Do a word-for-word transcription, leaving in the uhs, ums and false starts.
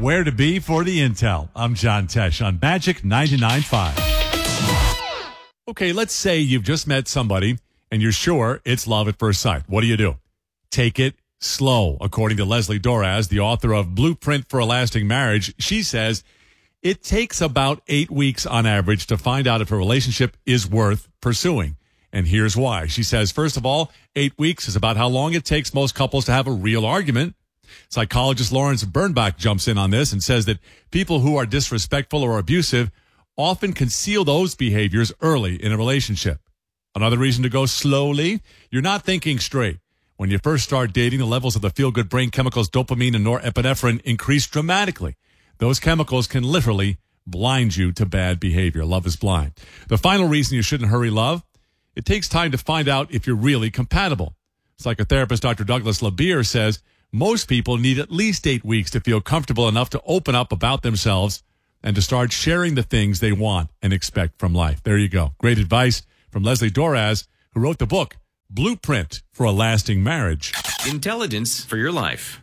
Where to be for the intel. I'm John Tesh on Magic ninety-nine point five. Okay, let's say you've just met somebody and you're sure it's love at first sight. What do you do? Take it slow. According to Leslie Doraz, the author of Blueprint for a Lasting Marriage, she says it takes about eight weeks on average to find out if a relationship is worth pursuing. And here's why. She says, first of all, eight weeks is about how long it takes most couples to have a real argument. Psychologist Lawrence Bernbach jumps in on this and says that people who are disrespectful or abusive often conceal those behaviors early in a relationship. Another reason to go slowly, you're not thinking straight. When you first start dating, the levels of the feel-good brain chemicals dopamine and norepinephrine increase dramatically. Those chemicals can literally blind you to bad behavior. Love is blind. The final reason you shouldn't hurry love, it takes time to find out if you're really compatible. Psychotherapist Doctor Douglas Labire says most people need at least eight weeks to feel comfortable enough to open up about themselves and to start sharing the things they want and expect from life. There you go. Great advice from Leslie Doraz, who wrote the book, Blueprint for a Lasting Marriage. Intelligence for your life.